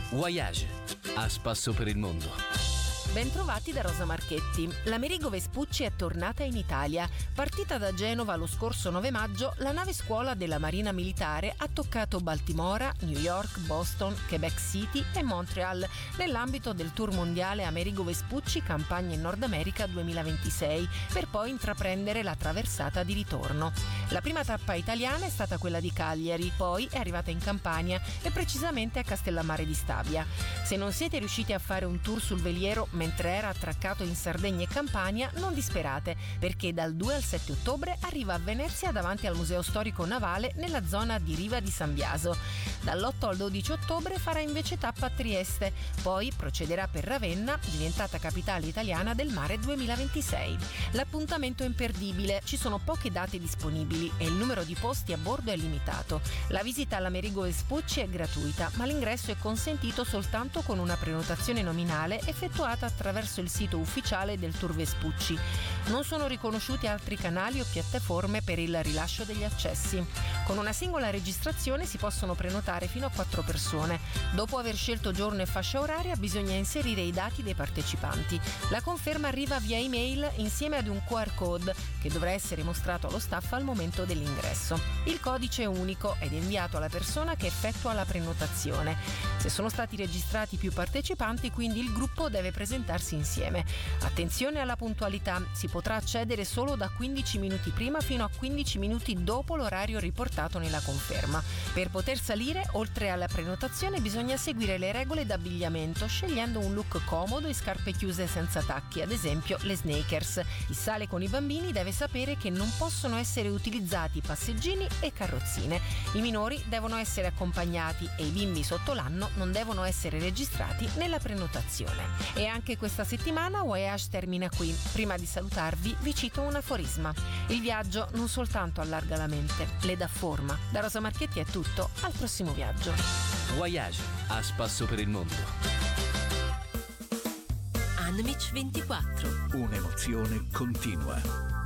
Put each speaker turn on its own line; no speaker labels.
Voyage, a spasso per il mondo.
Bentrovati da Rosa Marchetti. L'Amerigo Vespucci è tornata in Italia. Partita da Genova lo scorso 9 maggio, la nave scuola della Marina Militare ha toccato Baltimora, New York, Boston, Quebec City e Montreal nell'ambito del tour mondiale Amerigo Vespucci Campagna in Nord America 2026, per poi intraprendere la traversata di ritorno. La prima tappa italiana è stata quella di Cagliari, poi è arrivata in Campania e precisamente a Castellammare di Stabia. Se non siete riusciti a fare un tour sul veliero mentre era attraccato in Sardegna e Campania, non disperate, perché dal 2 al 7 ottobre arriva a Venezia davanti al Museo Storico Navale nella zona di Riva di San Biaso. Dall'8 al 12 ottobre farà invece tappa a Trieste, poi procederà per Ravenna, diventata capitale italiana del mare 2026. L'appuntamento è imperdibile, ci sono poche date disponibili e il numero di posti a bordo è limitato. La visita all'Amerigo Vespucci è gratuita, ma l'ingresso è consentito soltanto con una prenotazione nominale effettuata attraverso il sito ufficiale del Tour Vespucci. Non sono riconosciuti altri canali o piattaforme per il rilascio degli accessi. Con una singola registrazione si possono prenotare fino a 4 persone. Dopo aver scelto giorno e fascia oraria bisogna inserire i dati dei partecipanti. La conferma arriva via email insieme ad un QR code che dovrà essere mostrato allo staff al momento dell'ingresso. Il codice è unico ed è inviato alla persona che effettua la prenotazione. Se sono stati registrati più partecipanti, quindi il gruppo deve presentarsi insieme. Attenzione alla puntualità, si potrà accedere solo da 15 minuti prima fino a 15 minuti dopo l'orario riportato nella conferma. Per poter salire, oltre alla prenotazione, bisogna seguire le regole d'abbigliamento scegliendo un look comodo e scarpe chiuse senza tacchi, ad esempio le sneakers. Chi sale con i bambini deve sapere che non possono essere utilizzati passeggini e carrozzine. I minori devono essere accompagnati e i bimbi sotto l'anno non devono essere registrati nella prenotazione. E anche questa settimana Voyage termina qui. Prima di salutarvi vi cito un aforisma: il viaggio non soltanto allarga la mente, le dà forma. Da Rosa Marchetti è tutto, al prossimo viaggio.
Voyage, a spasso per il mondo.
Anmic 24.
Un'emozione continua.